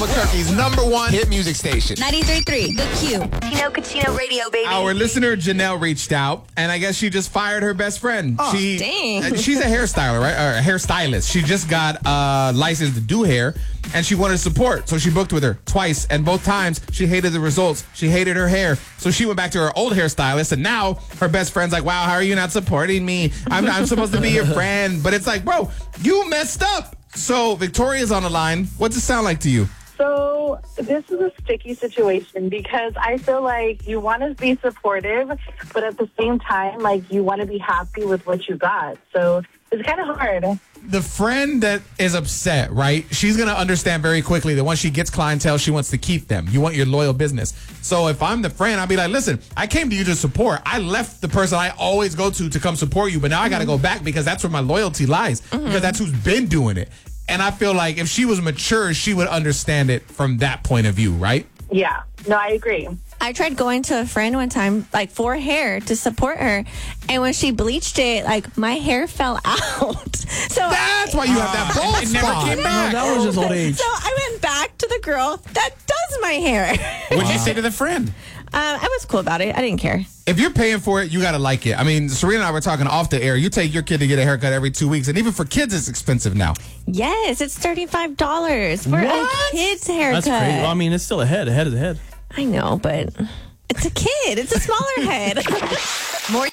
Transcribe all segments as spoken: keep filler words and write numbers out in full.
Albuquerque's number one hit music station. ninety-three point three, The Q. Tino Cucino Radio, baby. Our listener, Janelle, reached out, and I guess she just fired her best friend. Oh, she, dang. She's a hairstyler, right? Or a hairstylist. She just got a uh, license to do hair, and she wanted support, so she booked with her twice, and both times she hated the results. She hated her hair, so she went back to her old hairstylist, and now her best friend's like, wow, how are you not supporting me? I'm, I'm supposed to be your friend. But it's like, bro, you messed up. So Victoria's on the line. What's it sound like to you? So this is a sticky situation because I feel like you want to be supportive, but at the same time, like you want to be happy with what you got. So it's kind of hard. The friend that is upset, right? She's going to understand very quickly that once she gets clientele, she wants to keep them. You want your loyal business. So if I'm the friend, I'll be like, listen, I came to you to support. I left the person I always go to to come support you, but now I got to go back because that's where my loyalty lies, mm-hmm. because that's who's been doing it. And I feel like if she was mature, she would understand it from that point of view, right? Yeah. No, I agree. I tried going to a friend one time, like for hair to support her. And when she bleached it, like my hair fell out. So that's why you have that bald It spot. never came back. No, that was just old age. So I went back to the girl that does my hair. What'd you say to the friend? Um, I was cool about it. I didn't care. If you're paying for it, you got to like it. I mean, Serena and I were talking off the air. You take your kid to get a haircut every two weeks. And even for kids, it's expensive now. Yes, it's thirty-five dollars for What? a kid's haircut. That's crazy. Well, I mean, it's still a head. A head is a head. I know, but it's a kid. It's a smaller head. More.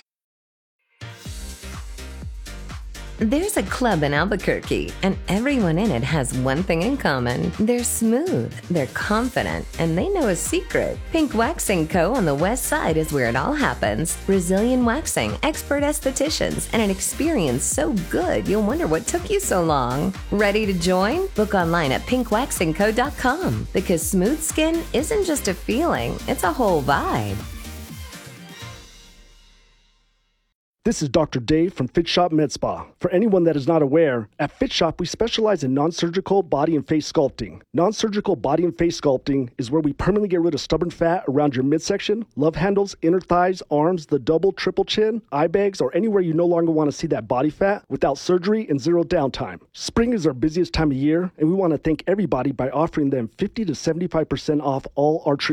There's a club in Albuquerque, and everyone in it has one thing in common. They're smooth, they're confident, and they know a secret. Pink Waxing Co. on the west side is where it all happens. Brazilian waxing, expert estheticians, and an experience so good you'll wonder what took you so long. Ready to join? Book online at pink waxing co dot com, because smooth skin isn't just a feeling, it's a whole vibe. This is Doctor Dave from Fit Shop Med Spa. For anyone that is not aware, at Fit Shop we specialize in non-surgical body and face sculpting. Non-surgical body and face sculpting is where we permanently get rid of stubborn fat around your midsection, love handles, inner thighs, arms, the double, triple chin, eye bags, or anywhere you no longer want to see that body fat without surgery and zero downtime. Spring is our busiest time of year, and we want to thank everybody by offering them fifty to seventy-five percent off all our treatments.